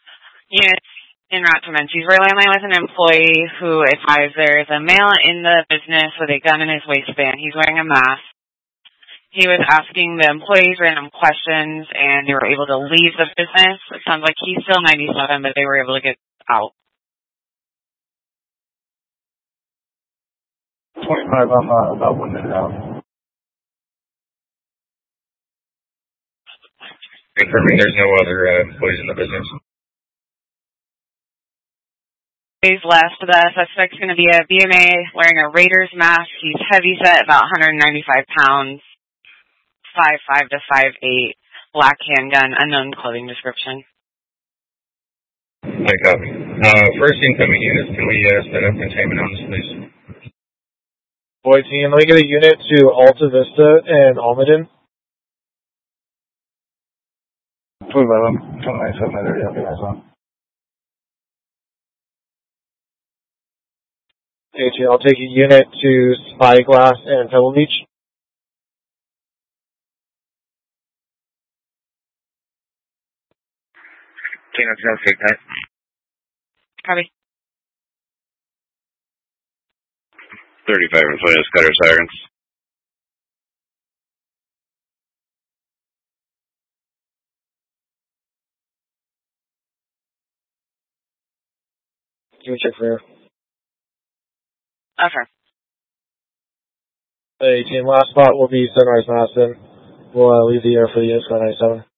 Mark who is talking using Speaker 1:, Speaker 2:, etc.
Speaker 1: Units in Rocktomencies. We're landing with an employee who advised there is a male in the business with a gun in his waistband. He's wearing a mask. He was asking the employees random questions, and they were able to leave the business. It sounds like he's still 97, but they were able to get out.
Speaker 2: 25, I'm about 1 minute out.
Speaker 3: Confirming there's no other employees in the business.
Speaker 1: Days left. The suspect's going to be a BMA wearing a Raiders mask. He's heavy set, about 195 pounds, 5'5" to 5'8", black handgun, unknown clothing description.
Speaker 3: I copy. First incoming units, can we set up containment on this, please?
Speaker 4: Boy team, let me get a unit to Alta Vista and Almaden.
Speaker 2: 25, 27, okay, that's on.
Speaker 4: Okay, I'll take a unit to Spyglass and Pebble Beach.
Speaker 3: Okay, no, take that.
Speaker 1: Copy.
Speaker 3: 35 employees, cutter sirens.
Speaker 4: Give me a check for air.
Speaker 1: Okay.
Speaker 4: Hey, team, last spot will be Sunrise Madison. We'll leave the air for the units 97.